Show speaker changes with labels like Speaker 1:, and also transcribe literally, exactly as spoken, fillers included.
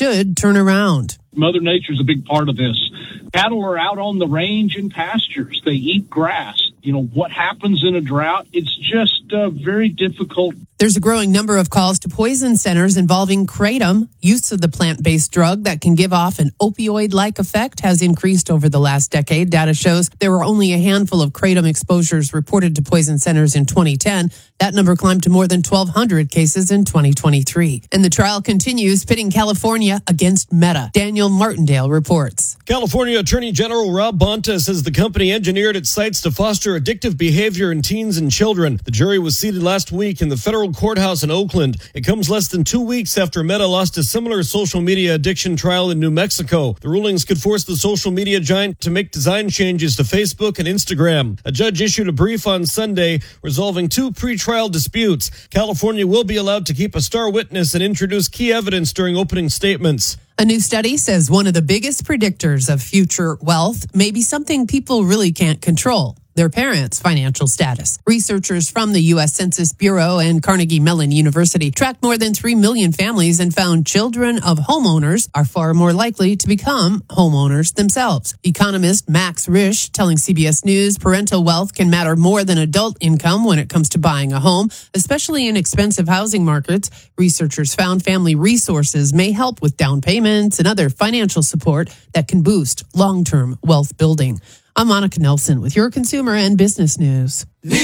Speaker 1: should turn around.
Speaker 2: Mother Nature's a big part of this. Cattle are out on the range and pastures. They eat grass. You know, what happens in a drought? It's just uh, very difficult.
Speaker 1: There's a growing number of calls to poison centers involving kratom. Use of the plant-based drug that can give off an opioid-like effect has increased over the last decade. Data shows there were only a handful of kratom exposures reported to poison centers in twenty ten. That number climbed to more than twelve hundred cases in twenty twenty-three. And the trial continues, pitting California against Meta. Daniel Martindale reports.
Speaker 3: California Attorney General Rob Bonta says the company engineered its sites to foster addictive behavior in teens and children. The jury was seated last week in the federal courthouse in Oakland. It comes less than two weeks after Meta lost a similar social media addiction trial in New Mexico. The rulings could force the social media giant to make design changes to Facebook and Instagram. A judge issued a brief on Sunday resolving two pre-trial disputes. California will be allowed to keep a star witness and introduce key evidence during opening statements.
Speaker 1: A new study says one of the biggest predictors of future wealth may be something people really can't control: their parents' financial status. Researchers from the U S Census Bureau and Carnegie Mellon University tracked more than three million families and found children of homeowners are far more likely to become homeowners themselves. Economist Max Risch telling C B S News parental wealth can matter more than adult income when it comes to buying a home, especially in expensive housing markets. Researchers found family resources may help with down payments and other financial support that can boost long-term wealth building. I'm Monica Nelson with your consumer and business news.